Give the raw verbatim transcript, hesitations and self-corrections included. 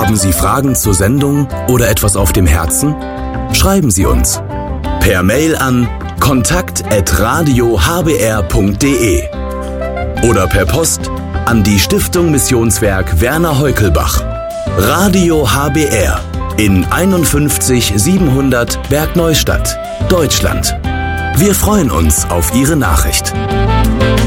Haben Sie Fragen zur Sendung oder etwas auf dem Herzen? Schreiben Sie uns per Mail an kontakt at radio h b r punkt d e oder per Post an die Stiftung Missionswerk Werner Heukelbach. Radio H B R in einundfünfzig siebenhundert Bergneustadt, Deutschland. Wir freuen uns auf Ihre Nachricht.